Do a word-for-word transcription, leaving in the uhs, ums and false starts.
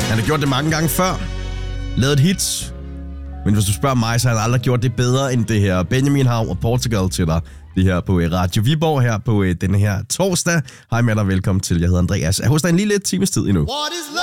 Han har gjort det mange gange før. Lavet et hit. Men hvis du spørger mig, så har han aldrig gjort det bedre end det her. Benjamin Hav og Portugal til dig. Det her på Radio Viborg her på denne her torsdag. Hej med dig, velkommen til. Jeg hedder Andreas. Jeg er hos dig en lille times tid endnu.